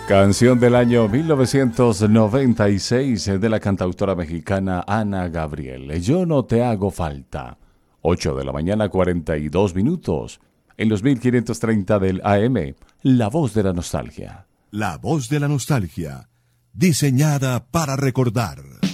Canción del año 1996 de la cantautora mexicana Ana Gabriel. Yo no te hago falta. 8 de la mañana, 42 minutos. En los 1530 del AM, La Voz de la Nostalgia. La Voz de la Nostalgia. Diseñada para recordar.